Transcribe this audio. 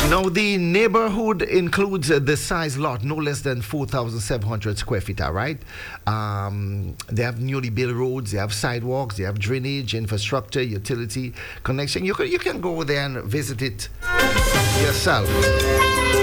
Now, the neighborhood includes the size lot, no less than 4,700 square feet, all right? They have newly built roads, they have sidewalks, they have drainage, infrastructure, utility connection. You can go there and visit it yourself.